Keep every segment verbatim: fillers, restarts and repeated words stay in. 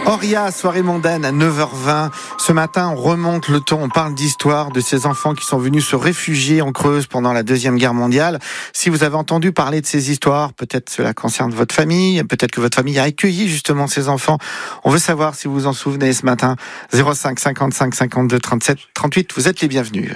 Auria, soirée mondaine à neuf heures vingt. Ce matin, on remonte le temps, on parle d'histoire de ces enfants qui sont venus se réfugier en Creuse pendant la Deuxième Guerre mondiale. Si vous avez entendu parler de ces histoires, peut-être cela concerne votre famille, peut-être que votre famille a accueilli justement ces enfants. On veut savoir si vous vous en souvenez ce matin. zéro cinq cinquante-cinq cinquante-deux trente-sept trente-huit, vous êtes les bienvenus.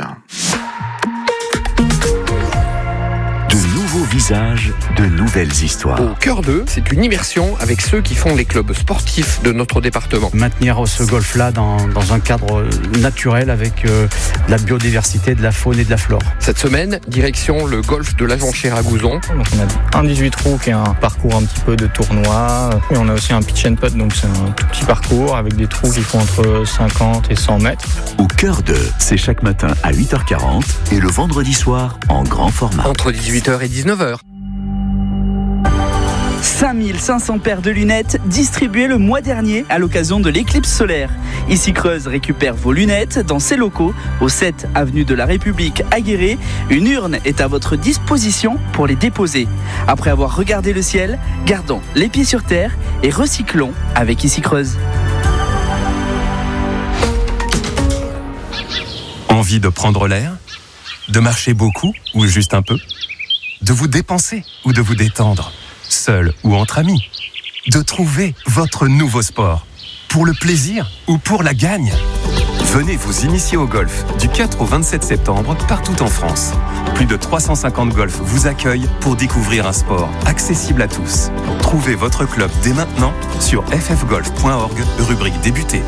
Nouveaux visages, de nouvelles histoires. Au cœur d'eux, c'est une immersion avec ceux qui font les clubs sportifs de notre département. Maintenir ce golf-là dans, dans un cadre naturel avec euh, de la biodiversité, de la faune et de la flore. Cette semaine, direction le golf de l'Agenchère à Gouzon. Donc on a un dix-huit trous qui est un parcours un petit peu de tournoi. Et on a aussi un pitch and putt, donc c'est un tout petit parcours avec des trous qui font entre cinquante et cent mètres. Au cœur d'eux, c'est chaque matin à huit heures quarante et le vendredi soir en grand format. Entre dix-huit heures et dix-neuf heures. cinq mille cinq cents paires de lunettes distribuées le mois dernier à l'occasion de l'éclipse solaire. Ici Creuse récupère vos lunettes dans ses locaux au sept avenue de la République à Guéret. Une urne est à votre disposition pour les déposer. Après avoir regardé le ciel, gardons les pieds sur terre et recyclons avec Ici Creuse. Envie de prendre l'air ? De marcher beaucoup ou juste un peu ? De vous dépenser ou de vous détendre ? Seul ou entre amis, de trouver votre nouveau sport, pour le plaisir ou pour la gagne. Venez vous initier au golf du quatre au vingt-sept septembre partout en France. Plus de trois cent cinquante golfs vous accueillent pour découvrir un sport accessible à tous. Trouvez votre club dès maintenant sur f f golf point org, rubrique débuter.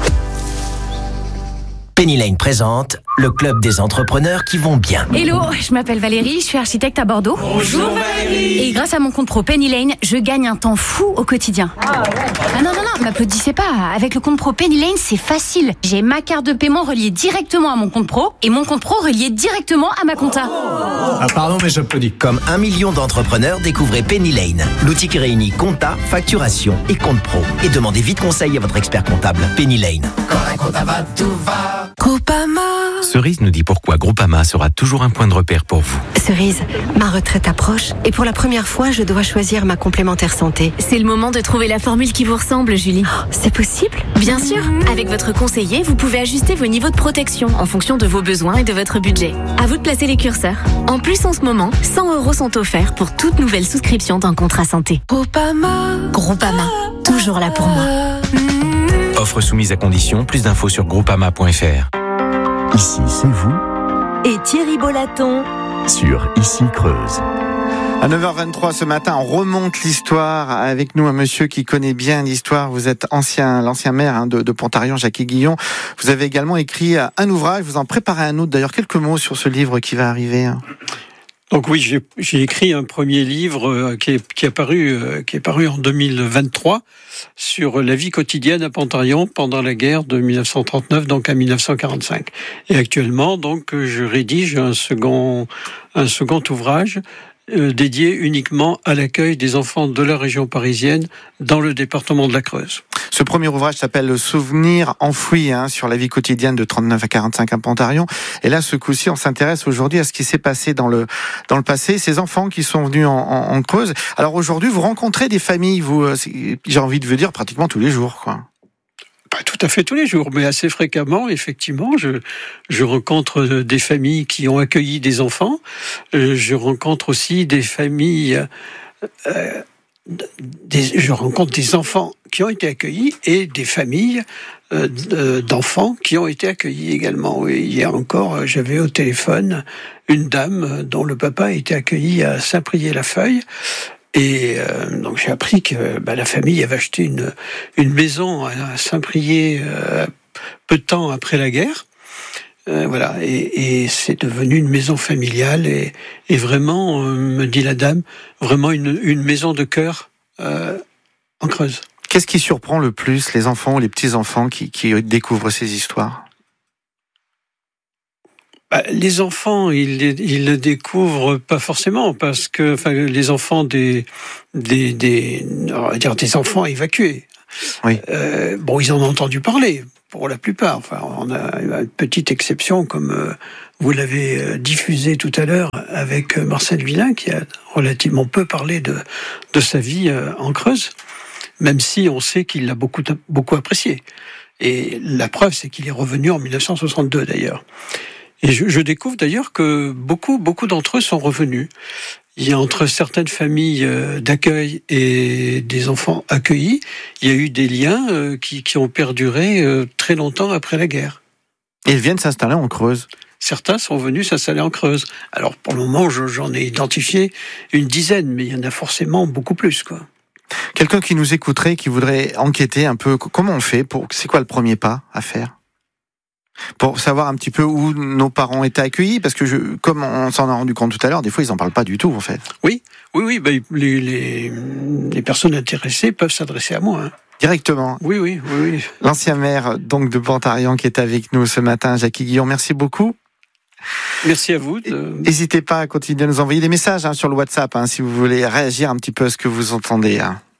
Penny Lane présente le club des entrepreneurs qui vont bien. Hello, je m'appelle Valérie, je suis architecte à Bordeaux. Bonjour Valérie. Et grâce à mon compte pro Penny Lane, je gagne un temps fou au quotidien. Ah, ouais. ah non, non, non, m'applaudissez pas. Avec le compte pro Penny Lane, c'est facile. J'ai ma carte de paiement reliée directement à mon compte pro et mon compte pro relié directement à ma compta. Ah pardon, mais j'applaudis. Comme un million d'entrepreneurs, découvrez Penny Lane. L'outil qui réunit compta, facturation et compte pro. Et demandez vite conseil à votre expert comptable. Penny Lane. Quand un compta va, tout va. Groupama. Cerise nous dit pourquoi Groupama sera toujours un point de repère pour vous. Cerise, ma retraite approche et pour la première fois, je dois choisir ma complémentaire santé. C'est le moment de trouver la formule qui vous ressemble, Julie. Oh, c'est possible ? Bien sûr. Avec votre conseiller, vous pouvez ajuster vos niveaux de protection en fonction de vos besoins et de votre budget. À vous de placer les curseurs. En plus, en ce moment, cent euros sont offerts pour toute nouvelle souscription d'un contrat santé. Groupama. Groupama. Toujours là pour moi. Offre soumise à condition. Plus d'infos sur groupama point f r. Ici, c'est vous. Et Thierry Bolaton. Sur Ici Creuse. À neuf heures vingt-trois ce matin, on remonte l'histoire avec nous un monsieur qui connaît bien l'histoire. Vous êtes ancien, l'ancien maire hein, de, de Pontarion, Jacques Guillon. Vous avez également écrit un ouvrage, vous en préparez un autre. D'ailleurs, quelques mots sur ce livre qui va arriver. Donc oui, j'ai, j'ai écrit un premier livre euh, qui, est, qui, est paru, euh, qui est paru en deux mille vingt-trois sur la vie quotidienne à Pontarion pendant la guerre de dix-neuf cent trente-neuf, donc à dix-neuf cent quarante-cinq. Et actuellement, donc, je rédige un second, un second ouvrage euh, dédié uniquement à l'accueil des enfants de la région parisienne dans le département de la Creuse. Ce premier ouvrage s'appelle Le souvenir enfoui hein, sur la vie quotidienne de trente-neuf à quarante-cinq à Pontarion. Et là, ce coup-ci, on s'intéresse aujourd'hui à ce qui s'est passé dans le dans le passé, ces enfants qui sont venus en, en, en Creuse. Alors aujourd'hui, vous rencontrez des familles, vous, j'ai envie de vous dire, pratiquement tous les jours, quoi. Pas tout à fait tous les jours, mais assez fréquemment, effectivement, je, je rencontre des familles qui ont accueilli des enfants. Je rencontre aussi des familles... Euh, Des, je rencontre des enfants qui ont été accueillis et des familles euh, d'enfants qui ont été accueillis également. Et hier encore, j'avais au téléphone une dame dont le papa a été accueilli à Saint-Priest-la-Feuille. Et euh, donc j'ai appris que bah, la famille avait acheté une, une maison à Saint-Priest euh, peu de temps après la guerre. Euh, voilà, et, et c'est devenu une maison familiale et, et vraiment, euh, me dit la dame, vraiment une, une maison de cœur euh, en Creuse. Qu'est-ce qui surprend le plus les enfants ou les petits-enfants qui, qui découvrent ces histoires ? Bah, les enfants, ils ils le découvrent pas forcément parce que, enfin, les enfants des, des, des, on va dire des enfants évacués. Oui. Euh, bon, ils en ont entendu parler. Pour la plupart, enfin, on a une petite exception, comme euh, vous l'avez euh, diffusé tout à l'heure avec euh, Marcel Villain, qui a relativement peu parlé de, de sa vie euh, en Creuse. même si on sait qu'il l'a beaucoup, beaucoup apprécié. Et la preuve, c'est qu'il est revenu en dix-neuf cent soixante-deux d'ailleurs. Et je, je découvre d'ailleurs que beaucoup, beaucoup d'entre eux sont revenus. Il y a entre certaines familles d'accueil et des enfants accueillis, il y a eu des liens qui, qui ont perduré très longtemps après la guerre. Et ils viennent s'installer en Creuse. Certains sont venus s'installer en Creuse. Alors pour le moment, j'en ai identifié une dizaine, mais il y en a forcément beaucoup plus, quoi. Quelqu'un qui nous écouterait, qui voudrait enquêter un peu, comment on fait pour, c'est quoi le premier pas à faire pour savoir un petit peu où nos parents étaient accueillis, parce que je, comme on s'en a rendu compte tout à l'heure, des fois ils en parlent pas du tout en fait. Oui, oui, oui. Ben, les, les, les personnes intéressées peuvent s'adresser à moi. Hein. Directement. Oui, oui, oui, oui. L'ancien maire donc de Pontarlian qui est avec nous ce matin, Jackie Guillon. Merci beaucoup. Merci à vous. De... N'hésitez pas à continuer à nous envoyer des messages hein, sur le WhatsApp hein, si vous voulez réagir un petit peu à ce que vous entendez. Hein.